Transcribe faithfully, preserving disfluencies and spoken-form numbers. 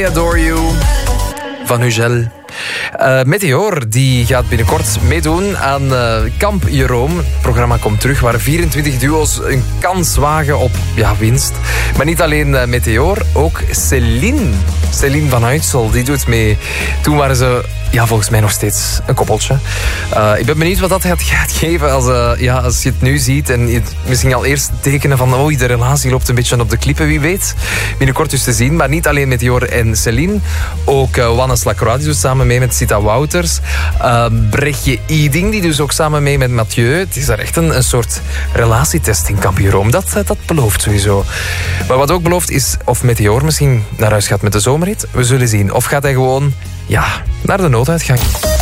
Adore You van Hugel. Uh, Meteor die gaat binnenkort meedoen aan uh, Kamp Jeroen. Het programma komt terug waar vierentwintig duo's een kans wagen op ja, winst. Maar niet alleen uh, Meteor, ook Céline. Céline van Uitsel, die doet mee. Toen waren ze ja, volgens mij nog steeds een koppeltje. Uh, ik ben benieuwd wat dat gaat, gaat geven als, uh, ja, als je het nu ziet. En je misschien al eerst tekenen van oh, de relatie loopt een beetje op de klippen, wie weet. Binnenkort dus te zien. Maar niet alleen Meteor en Céline. Ook uh, Wannes Lacroix, die doet samen mee met Sita Wouters. Uh, Brechtje Iding, die dus ook samen mee met Mathieu. Het is daar echt een, een soort relatietest in Kamp Jeroen. Dat, dat belooft sowieso. Maar wat ook belooft is of Meteor misschien naar huis gaat met de zomerhit. We zullen zien. Of gaat hij gewoon ja, naar de nooduitgang.